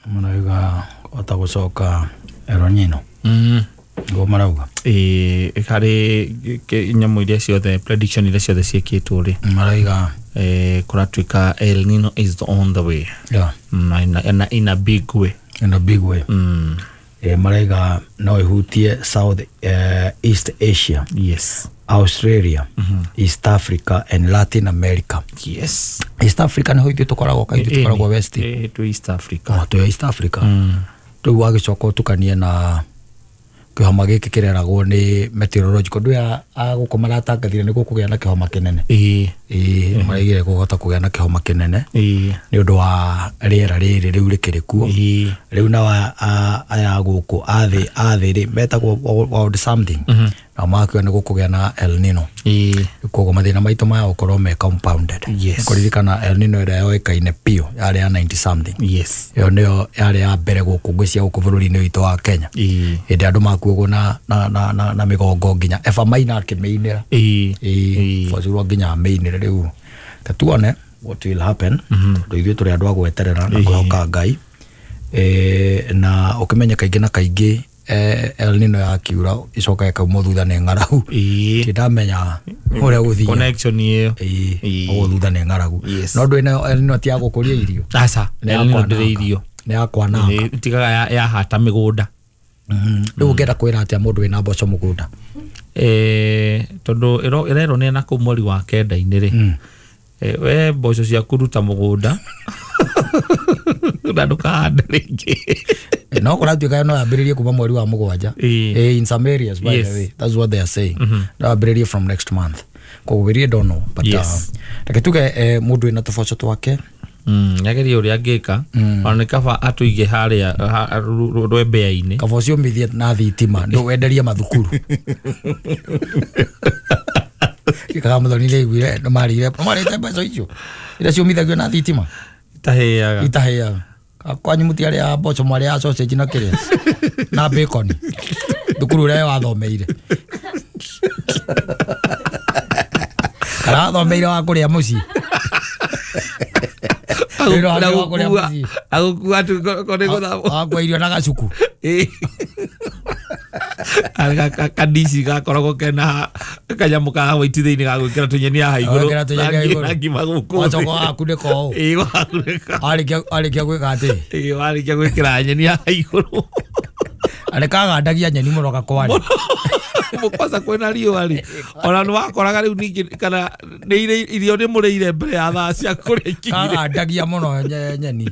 Marauga watagucoka El Nino. Go marauga. Kare nyamu iria ciothe prediction iria ciothe ciekitwo ri. Marauga kuratuika El Nino is on the way. Yeah. In a big way. In a big way. Marauga no ihutie South East Asia. Yes. Australia, East Africa and Latin America. Yes. East Africa ni hoithu tukoragwo kaithu tukoragwo West. To East Africa. To East Africa. Tu wagicoka tukanie na kihoma giki kireragwo ni meteorological ndu ya agukoma ratangathire ni gukugia na kihoma kinene. Marigire guhota kugia na kihoma kinene. Ni undu wa riera riri riu rikirikuo. Riu na aya guku athi ri metagwo world something. Na makio ni gukugia na El Nino. Kogo mathina maitu maya ukorwo me compounded. Kuririkana El Nino ira yoikaine pio yari ya 90 something. Yes. Yo nio yari ya mbere guku ngwisia guku bururi-ini witu wa Kenya. Indi andu makuogo na migongo nginya efa maina akimeinira. Fazurwa nginya meinira riu. Tatuone what will happen. Ndu ithu turi andu agweterera na kuhoka Ngai. Na ukimenya kaingi na kaingi El Nino ya kiura icoka ikauma thutha ni ngaragu. Ndamenya uria guthia connection iyo. O thutha ni ngaragu. No ndu ina El Nino ti agukuria irio. Asa El Nino ndire irio. Ni yakwa na tigaga ya hata migunda. Ndu ngenda kwira atia mundu wina mboco mugunda. Tondu irero ni na ku mweri wa kenda inire. We mboco cia kuruta mugunda. Ndaduka ndringi. No kuratuika no ambiririe kuma mweri wa mugwanja. In some areas by the way. That's what they are saying. No ambiririe from next month. Ko we don't know but takituge mundu ina tofoco twake. Yageria uria ngika ona kaba atuige haria rwembe-ini kabocio mithie na thitima ndo wenderia mathukuru kikaga muthoni le igwire no marire mbeca icio ira ciumithagio na thitima itaheaga kwanyu mutiari ya mboco mwari ya sausage na kiria na bacon thukuru uria wathomeire kara thomeire wa kuria muci agukua tu kone agwa irio na gacuku kadisi gakoragwo kena kanyamu ka waiti thiini ga gwikira tunyeni ha iguru ngima guku wachoko waku ni ko arikia gwika ati arikia gwikira nyeni ha iguru kagandagia nyeni muno gakwari mukosa kwena riũa ri ona no wakoraga riu ningi kana ni irio ni mureire mbere ya thaa cia kurekia kagandagia muno nyeni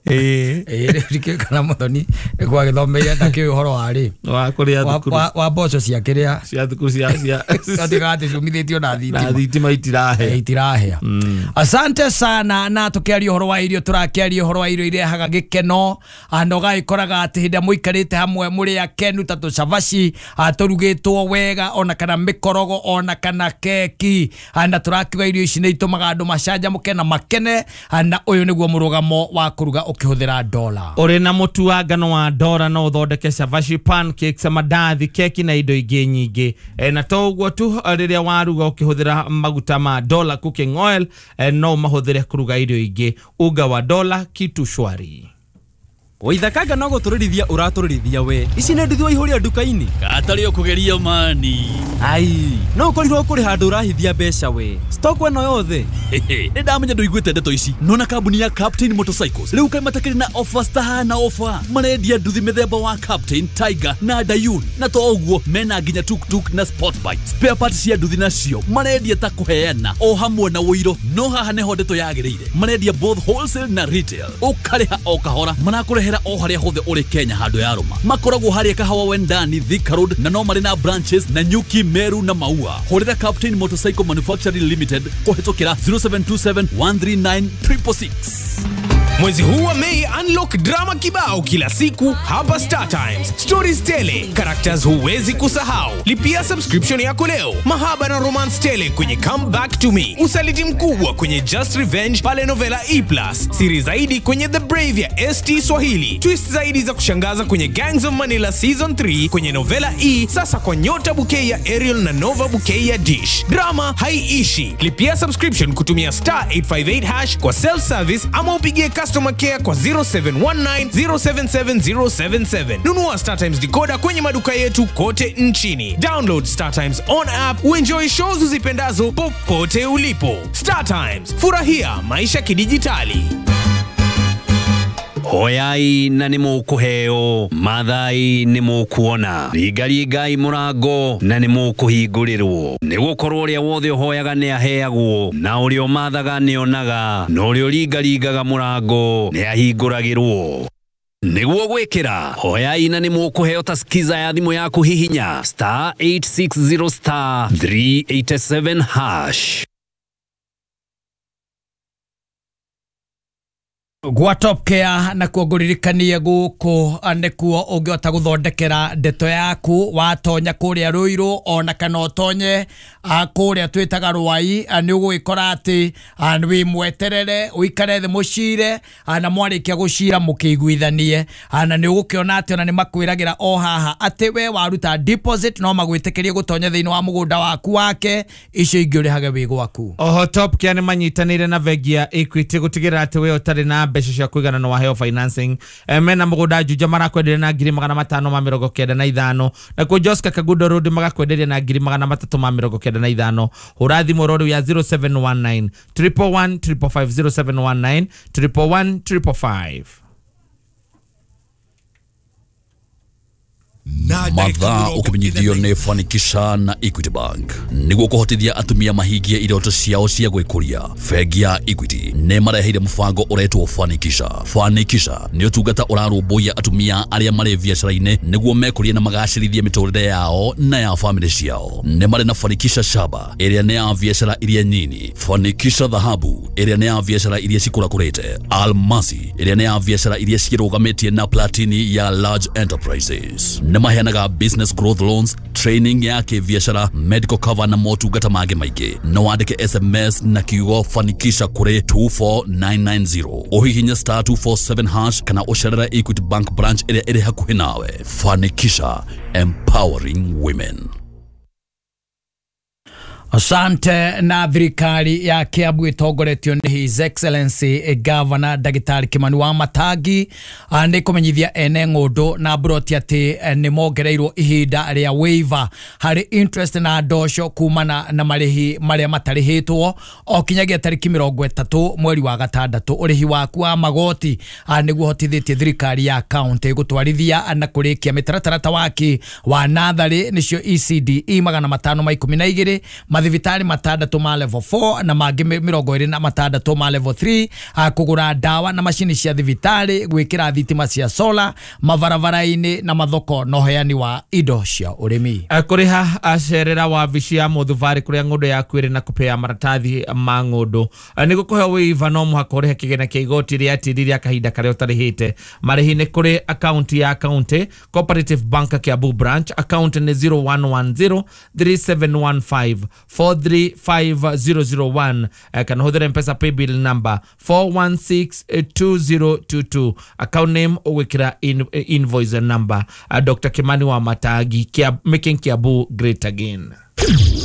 kana muthoni kwa githomeire ndaki uhoro wari wa kuria thukuru wa mboco cia kiria cia thukuru cia atigate cumithitio na thitima itirahea. Asante sana na tukiaria uhoro wa irio turakiaria uhoro wa irio irehaga gikeno anoga ikoraga ati hinda muikarite hamwe muri akenu tatu cavaci aturugitwo wega ona kana mikorogo ona kana keki anda turakiga irio ici ni itumaga andu macanja mukena makene anda uyu niguo murugamo wa kuruga ukihuthira dola uri na mutu wa ngano wa dola no uthondeke cavaci pancakes mandathi keki na indo ingi nyingi na to uguo tu riria waruga ukihuthira maguta ma dola cooking oil no mahuthire kuruga irio ingi unga wa dola kitu shwari. Waithakanga no guturithia uraturithia we. Ici ne ndithwa ihuria duka-ini. Katari okugeria mani. Ai, no korirwo kuri handu urahithia mbeca we. Stock eno yothe. Ni ndamenya nduiguite ndeto ici. Nona kambuni ya Captain Motorcycles. Riu kai matakiri na offers tahana offer. Marendia nduthi mithemba wa Captain, Tiger na Dayun. Na to oguo mena nginya tuk na sport bike. Spare parts cia nduthi nacio marendia ta kuheana o hamwe na wiro. No haha neho ndeto yagirire. Marendia both wholesale na retail. Ukariha o kahora manakure o haria hothe uri Kenya handu ya Roma makoragwo haria Kahawa Wendani Thika Road na no marina branches na Nyuki Meru na Maua. Horera Captain Motorcycle Manufacturing Limited kuhitukira 0727139666. Mwezi huu wa Mei unlock drama kibao kila siku hapa Star Times. Stories tele, characters huwezi kusahau. Lipia subscription yako leo. Mahaba na romance tele kwenye Come Back to Me. Usaliti mkubwa kwenye Just Revenge pale Novela E+. Siri zaidi kwenye The Brave ya ST Swahili. Twist zaidi za kushangaza kwenye Gangs of Manila Season 3 kwenye Novela E. Sasa kwa Nyota Bouquet ya Ariel na Nova Bouquet ya Dish. Drama haiishi. Lipia subscription kutumia *858# kwa self service ama upigie customer care kwa 0719077077. Nunua StarTimes decoder kwenye maduka yetu kote nchini. Download StarTimes on app uenjoy shows uzipendazo popote ulipo. StarTimes, furahia maisha kidijitali. Hoyai na nĩ mũkũheo, mathai nĩ mũkuona, ringaringai mũrango na nĩ mũkũhingũrĩrwo. Nĩ gũkorwo ũrĩa wothe ũhoyaga nĩ aheagwo, na ũrĩa ũmathaga nĩ onaga, na ũrĩa ũringaringaga mũrango nĩ ahingũragĩrwo. Nĩguo gwĩkĩra, hoyai na nĩ mũkũheo ta skiza ya thimũ yaku hihinya *860*387#. Gwa Top Care na kuongoririkania guku nikuo ungiota guthondekera ndeto yaku watonya kuria Ruiru ona kana utonye kuria twitaga Rwai ni ugwikora ati wi mweterere uikare the mucire na mwarikia gucira mukiguithanie na ni ugukiona ati ona ni makwiragira o haha ati we waruta deposit no magwitikirie gutonya thiini wa mugunda waku wake icio ingirihage wi gwaku. Oho Top Care ni manyitanire na Vegia Equity gutigira ati we utari na mbeca cia kuigana no waheo financing. Mena mugunda juja marakwenderia na 595 na ku Joska Kagudo Road magakwenderia na 395. Hurathi mororu ya 0719 111 555 0719 111 555. Mathaa ukimenyithio nĩ Fanikisha na Equity Bank nĩguo kuhotithia atumia mahingie iroto ciao cia gwĩkũria. Bengi ya Equity nĩ mareheire mũbango ũretwo Fanikisha. Fanikisha nĩ ũtungata ũrarũmbũiya atumia arĩa marĩ biacara-inĩ nĩguo mekũrie na magacĩrithie mĩtũrĩre yao na ya family ciao. Nĩ marĩ na Fanikisha Shaba ĩrĩa nĩ ya biacara iria nyinyi, Fanikisha Dhahabu ĩrĩa nĩ ya biacara iria cikũrakũrĩte, Almasi ĩrĩa nĩ ya biacara iria cirũgamĩtie, na Platini ya large enterprises. Nemaheanaga business growth loans, training ya kibiashara, medical cover na motungata mangĩ maingĩ. No wandike SMS na kiugo Fanikisha kuri 24990. Uhihinya *247# kana ucerere Equity Bank branch ĩrĩa ĩrĩ hakuhĩ nawe. Fanikisha, empowering women. Asante. Na thirikari ya Kiambu itongoretio ni His Excellency Governor Dagitari Kimani Wamatangi ni kumenyithia ene ng'ũndũ na broti ati ni mongereirwo ihinda ria waiver hari interest na ndosho kumana na marihi maria matarihitwo o kinyagia tariki 30 mweri wa gatandatũ. Urihi waku wa magoti niguo hotithĩtie thirikari ya county gutwarithia na kurikia mitaratara waki wa nathari nicio ECDE 512 mathibitari matandatu ma level 4 na mangi 26 ma level 3 kugura dawa na mashini cia thibitari, gwikira thitima cia solar mavaravara-ini na mathoko no heani wa indo cia urimi. Kuriha acerera wa vici ya muthuvari kuria ng'ũndũ yaku ĩrĩ na kupea maratathi ma ng'ũndũ nĩguo kũhe waiver no mũhaka ũrĩhe kĩgĩna kĩa igoti rĩa tiriria kahinda karĩa ũtarĩhĩte. Marĩhi nĩ kũrĩ account ya County Cooperative Bank Kiambu branch, account nĩ 0110 3715 435001 kana hũthĩra M-Pesa paybill number 4162022, account name ũgwĩkĩra invoice number. Dr. Kimani Wamatangi, making Kiambu great again.